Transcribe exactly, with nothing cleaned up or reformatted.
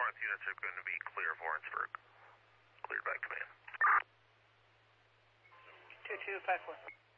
Lawrence units are going to be clear of Warrensburg. Cleared by command. two two five four.